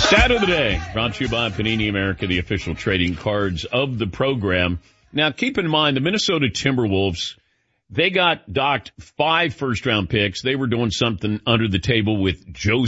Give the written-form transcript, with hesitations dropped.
Stat of the day, brought to you by Panini America, the official trading cards of the program. Now, keep in mind, the Minnesota Timberwolves, they got docked 5 first-round picks. They were doing something under the table with Joe